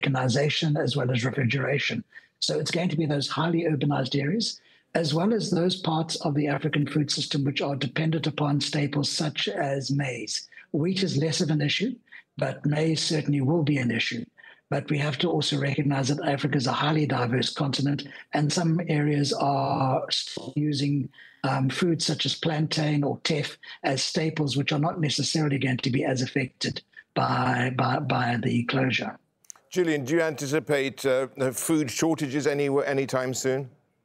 mechanization as well as refrigeration. So it's going to be those highly urbanized areas, as well as those parts of the African food system which are dependent upon staples such as maize. Wheat is less of an issue, but maize certainly will be an issue. But we have to also recognize that Africa is a highly diverse continent, and some areas are still using foods such as plantain or teff as staples, which are not necessarily going to be as affected by the closure. Julian, do you anticipate food shortages anytime soon?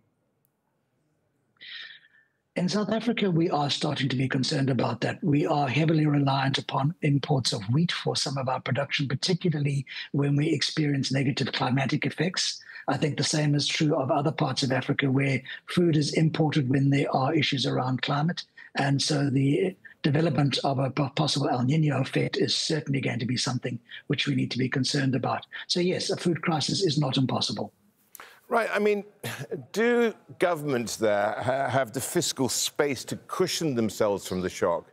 In South Africa, we are starting to be concerned about that. We are heavily reliant upon imports of wheat for some of our production, particularly when we experience negative climatic effects. I think the same is true of other parts of Africa where food is imported when there are issues around climate. And so the development of a possible El Nino effect is certainly going to be something which we need to be concerned about. So yes, a food crisis is not impossible. Right. I mean, do governments there have the fiscal space to cushion themselves from the shock?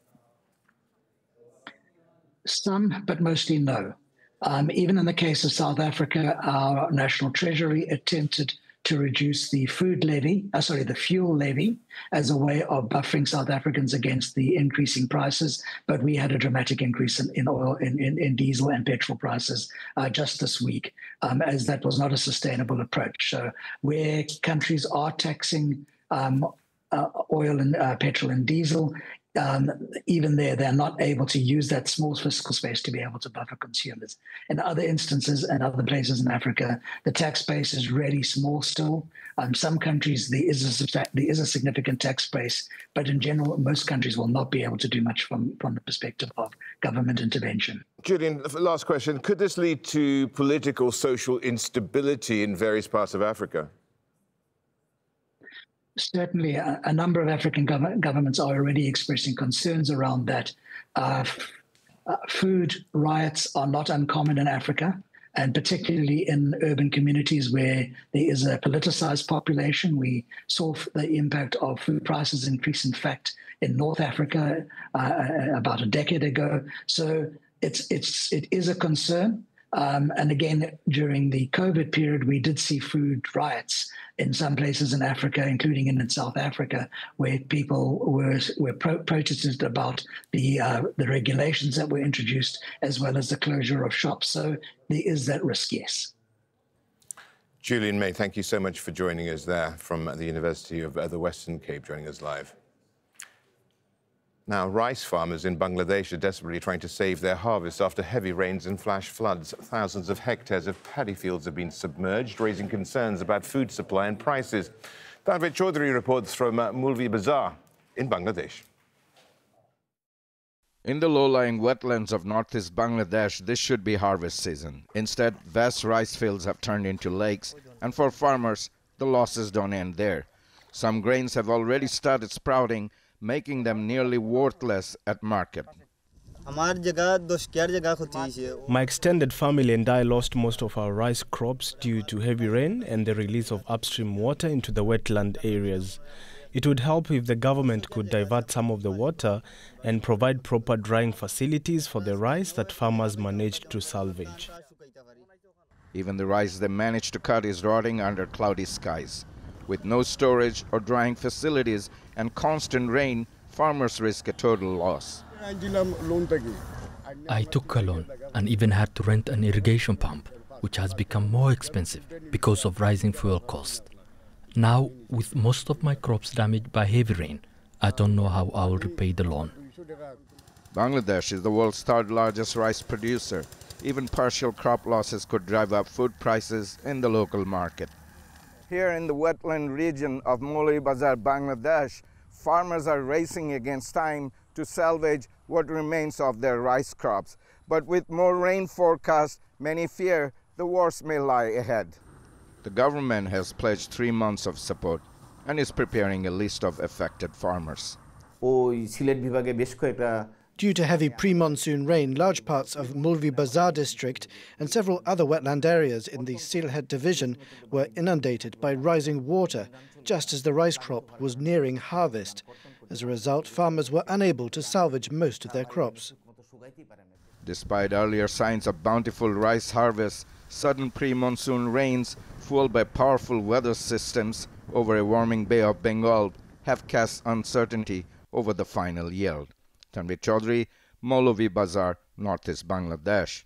Some, but mostly no. Even in the case of South Africa, our National Treasury attempted to reduce the fuel levy as a way of buffering South Africans against the increasing prices. But we had a dramatic increase in oil, in diesel and petrol prices just this week, as that was not a sustainable approach. So where countries are taxing oil and petrol and diesel, even there, they're not able to use that small fiscal space to be able to buffer consumers. In other instances and other places in Africa, the tax base is really small still. Some countries, there is a significant tax base, but in general, most countries will not be able to do much from the perspective of government intervention. Julian, last question. Could this lead to political, social instability in various parts of Africa? Certainly, a number of African governments are already expressing concerns around that. Food riots are not uncommon in Africa, and particularly in urban communities where there is a politicized population. We saw the impact of food prices increase, in fact, in North Africa about a decade ago. So it is a concern. And again, during the COVID period, we did see food riots in some places in Africa, including in South Africa, where people were protested about the regulations that were introduced, as well as the closure of shops. So there is that risk, yes. Julian May, thank you so much for joining us there from the University of the Western Cape, joining us live. Now, rice farmers in Bangladesh are desperately trying to save their harvest after heavy rains and flash floods. Thousands of hectares of paddy fields have been submerged, raising concerns about food supply and prices. Tanvir Chaudhary reports from Mulvi Bazar in Bangladesh. In the low-lying wetlands of northeast Bangladesh, this should be harvest season. Instead, vast rice fields have turned into lakes, and for farmers, the losses don't end there. Some grains have already started sprouting, making them nearly worthless at market. My extended family and I lost most of our rice crops due to heavy rain and the release of upstream water into the wetland areas. It would help if the government could divert some of the water and provide proper drying facilities for the rice that farmers managed to salvage. Even the rice they managed to cut is rotting under cloudy skies. With no storage or drying facilities and constant rain, farmers risk a total loss. I took a loan and even had to rent an irrigation pump, which has become more expensive because of rising fuel costs. Now, with most of my crops damaged by heavy rain, I don't know how I will repay the loan. Bangladesh is the world's third largest rice producer. Even partial crop losses could drive up food prices in the local market. Here in the wetland region of Mulvi Bazar, Bangladesh, farmers are racing against time to salvage what remains of their rice crops. But with more rain forecast, many fear the worst may lie ahead. The government has pledged 3 months of support and is preparing a list of affected farmers. Due to heavy pre-monsoon rain, large parts of Mulvi Bazar district and several other wetland areas in the Sylhet division were inundated by rising water, just as the rice crop was nearing harvest. As a result, farmers were unable to salvage most of their crops. Despite earlier signs of bountiful rice harvest, Sudden pre-monsoon rains, fueled by powerful weather systems over a warming Bay of Bengal, have cast uncertainty over the final yield. Tanvir Chaudhary, Maulavi Bazar, Northeast Bangladesh.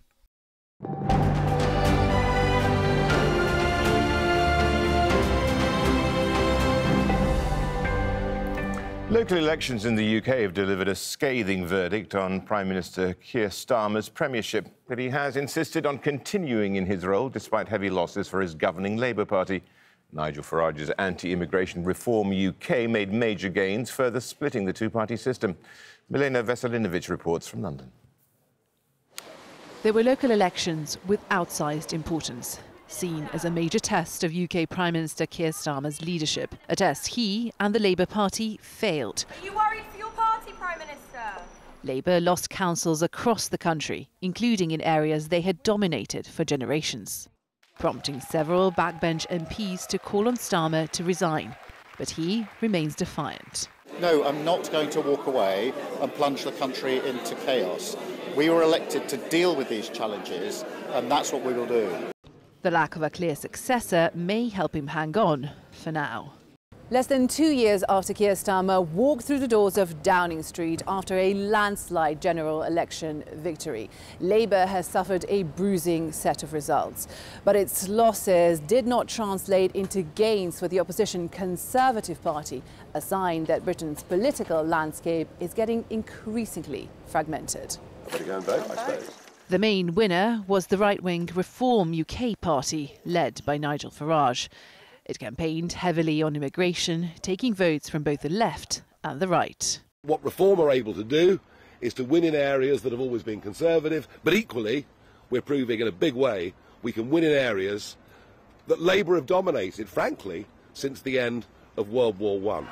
Local elections in the UK have delivered a scathing verdict on Prime Minister Keir Starmer's premiership, but he has insisted on continuing in his role despite heavy losses for his governing Labour Party. Nigel Farage's anti-immigration Reform UK made major gains, further splitting the two-party system. Milena Veselinovic reports from London. There were local elections with outsized importance, seen as a major test of UK Prime Minister Keir Starmer's leadership, a test he and the Labour Party failed. Are you worried for your party, Prime Minister? Labour lost councils across the country, including in areas they had dominated for generations, prompting several backbench MPs to call on Starmer to resign. But he remains defiant. No, I'm not going to walk away and plunge the country into chaos. We were elected to deal with these challenges, and that's what we will do. The lack of a clear successor may help him hang on for now. Less than 2 years after Keir Starmer walked through the doors of Downing Street after a landslide general election victory, Labour has suffered a bruising set of results. But its losses did not translate into gains for the opposition Conservative Party, a sign that Britain's political landscape is getting increasingly fragmented. I better go and vote, I suppose. The main winner was the right-wing Reform UK party, led by Nigel Farage. It campaigned heavily on immigration, taking votes from both the left and the right. What Reform are able to do is to win in areas that have always been Conservative, but equally, we're proving in a big way, we can win in areas that Labour have dominated, frankly, since the end of World War I.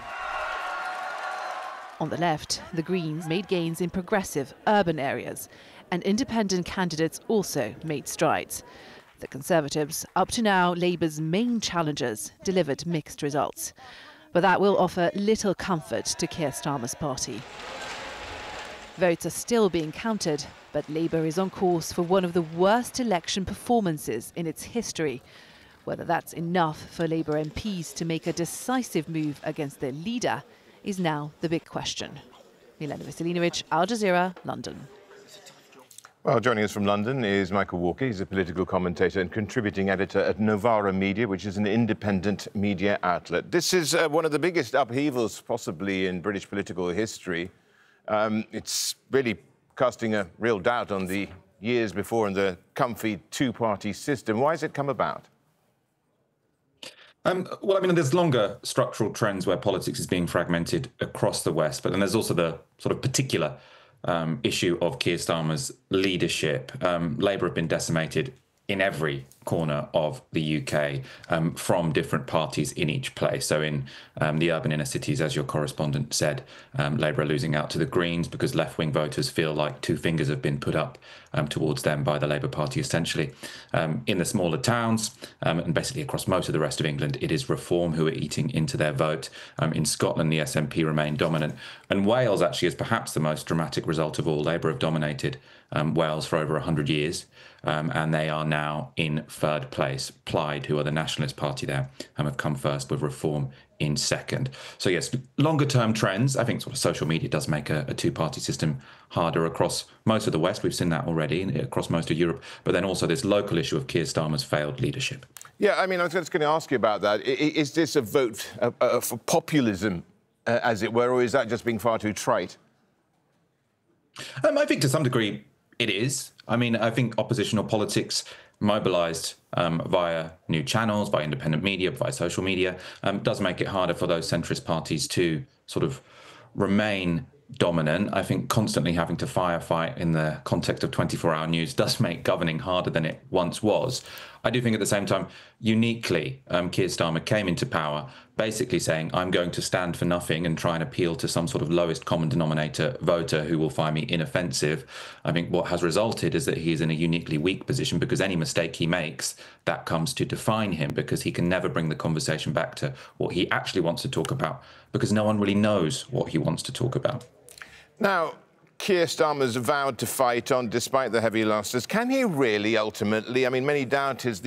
On the left, the Greens made gains in progressive urban areas, and independent candidates also made strides. The Conservatives, up to now Labour's main challengers, delivered mixed results. But that will offer little comfort to Keir Starmer's party. Votes are still being counted, but Labour is on course for one of the worst election performances in its history. Whether that's enough for Labour MPs to make a decisive move against their leader is now the big question. Milena Veselinovic, Al Jazeera, London. Well, joining us from London is Michael Walker. He's a political commentator and contributing editor at Novara Media, which is an independent media outlet. This is one of the biggest upheavals possibly in British political history. It's really casting a real doubt on the years before and the comfy two-party system. Why has it come about? Well, I mean, there's longer structural trends where politics is being fragmented across the West, but then there's also the sort of particular issue of Keir Starmer's leadership. Labour have been decimated in every corner of the UK from different parties in each place. So in the urban inner cities, as your correspondent said, Labour are losing out to the Greens because left-wing voters feel like two fingers have been put up towards them by the Labour Party, essentially. In the smaller towns and basically across most of the rest of England, it is Reform who are eating into their vote. In Scotland, the SNP remain dominant. And Wales actually is perhaps the most dramatic result of all. Labour have dominated Wales for over 100 years. And they are now in third place. Plaid, who are the Nationalist Party there, have come first, with Reform in second. So yes, longer term trends. I think sort of social media does make a two-party system harder across most of the West. We've seen that already across most of Europe. But then also this local issue of Keir Starmer's failed leadership. Yeah, I mean, I was just going to ask you about that. Is this a vote for populism, as it were, or is that just being far too trite? I think to some degree it is. I mean, I think oppositional politics mobilised via new channels, by independent media, via social media, does make it harder for those centrist parties to sort of remain dominant. I think constantly having to firefight in the context of 24-hour news does make governing harder than it once was. I do think at the same time, uniquely, Keir Starmer came into power basically saying, I'm going to stand for nothing and try and appeal to some sort of lowest common denominator voter who will find me inoffensive. I think what has resulted is that he is in a uniquely weak position because any mistake he makes, that comes to define him, because he can never bring the conversation back to what he actually wants to talk about, because no one really knows what he wants to talk about. Now, Keir Starmer's vowed to fight on despite the heavy losses. Can he really ultimately? I mean, many doubt his